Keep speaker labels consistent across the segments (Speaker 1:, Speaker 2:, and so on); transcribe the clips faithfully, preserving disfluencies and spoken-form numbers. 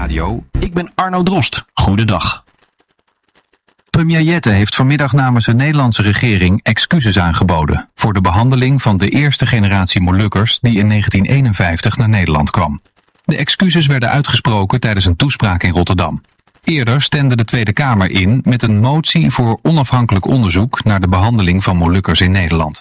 Speaker 1: Radio. Ik ben Arno Drost. Goedendag. Premier Jette heeft vanmiddag namens de Nederlandse regering excuses aangeboden voor de behandeling van de eerste generatie Molukkers die in negentien eenenvijftig naar Nederland kwam. De excuses werden uitgesproken tijdens een toespraak in Rotterdam. Eerder stemde de Tweede Kamer in met een motie voor onafhankelijk onderzoek naar de behandeling van Molukkers in Nederland.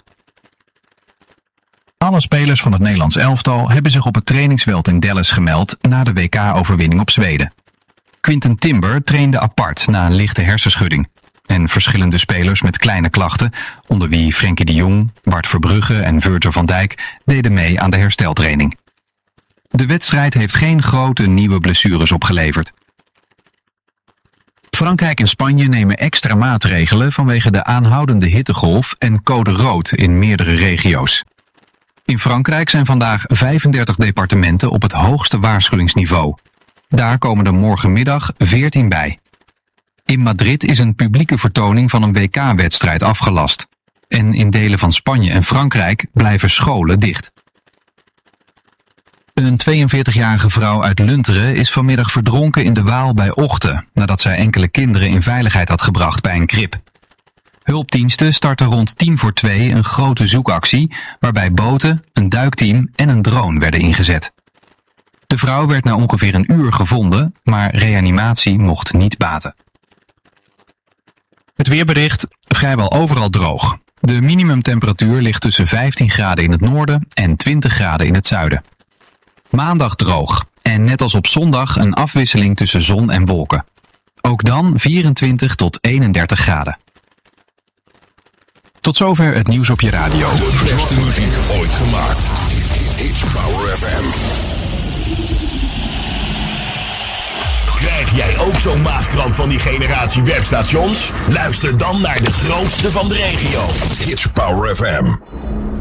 Speaker 1: Alle spelers van het Nederlands elftal hebben zich op het trainingsveld in Dallas gemeld na de W K-overwinning op Zweden. Quinten Timber trainde apart na een lichte hersenschudding. En verschillende spelers met kleine klachten, onder wie Frenkie de Jong, Bart Verbrugge en Virgil van Dijk, deden mee aan de hersteltraining. De wedstrijd heeft geen grote nieuwe blessures opgeleverd. Frankrijk en Spanje nemen extra maatregelen vanwege de aanhoudende hittegolf en code rood in meerdere regio's. In Frankrijk zijn vandaag vijfendertig departementen op het hoogste waarschuwingsniveau. Daar komen er morgenmiddag veertien bij. In Madrid is een publieke vertoning van een W K-wedstrijd afgelast. En in delen van Spanje en Frankrijk blijven scholen dicht. Een tweeënveertigjarige vrouw uit Lunteren is vanmiddag verdronken in de Waal bij Ochten, nadat zij enkele kinderen in veiligheid had gebracht bij een krib. Hulpdiensten startten rond tien voor twee een grote zoekactie, waarbij boten, een duikteam en een drone werden ingezet. De vrouw werd na ongeveer een uur gevonden, maar reanimatie mocht niet baten. Het weerbericht: vrijwel overal droog. De minimumtemperatuur ligt tussen vijftien graden in het noorden en twintig graden in het zuiden. Maandag droog en net als op zondag een afwisseling tussen zon en wolken. Ook dan vierentwintig tot eenendertig graden. Tot zover het nieuws op je radio.
Speaker 2: De beste muziek ooit gemaakt. It's Power F M. Krijg jij ook zo'n maagkramp van die generatie webstations? Luister dan naar de grootste van de regio. It's Power F M.